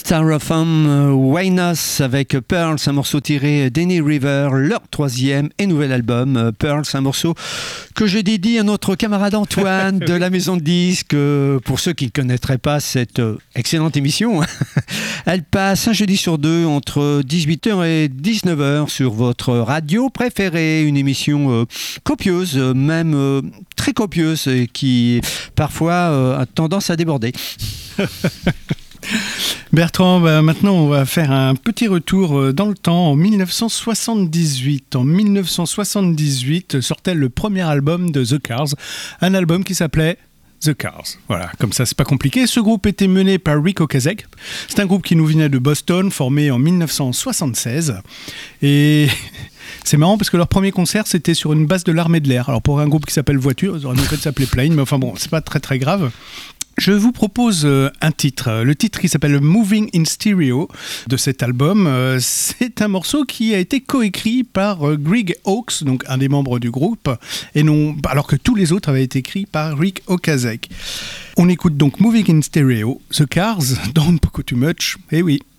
Styrofoam Waynos avec Pearls, un morceau tiré d'Any River, leur troisième et nouvel album. Pearls, un morceau que je dédie à notre camarade Antoine de la maison de disques. Pour ceux qui ne connaîtraient pas cette excellente émission, elle passe un jeudi sur deux entre 18h et 19h sur votre radio préférée. Une émission copieuse, même très copieuse, et qui parfois a tendance à déborder. Bertrand, maintenant on va faire un petit retour dans le temps en 1978. En 1978 sortait le premier album de The Cars, un album qui s'appelait The Cars. Voilà, comme ça c'est pas compliqué. Ce groupe était mené par Ric Ocasek. C'est un groupe qui nous venait de Boston, formé en 1976. Et c'est marrant parce que leur premier concert c'était sur une base de l'armée de l'air. Alors pour un groupe qui s'appelle Voiture, ils auraient mieux fait de s'appeler Plane, mais enfin bon, c'est pas très très grave. Je vous propose un titre. Le titre qui s'appelle Moving in Stereo de cet album. C'est un morceau qui a été coécrit par Greg Hawkes, donc un des membres du groupe, et non, alors que tous les autres avaient été écrits par Ric Ocasek. On écoute donc Moving in Stereo, The Cars, Don't Poco Too Much, et oui.